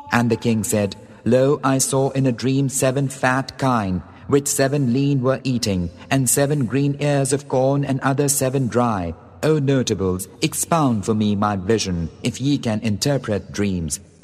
And the king said, Lo, I saw in a dream 7 fat kine, which 7 lean were eating, and 7 green ears of corn, and other 7 dry. O notables, expound for me my vision, if ye can interpret dreams.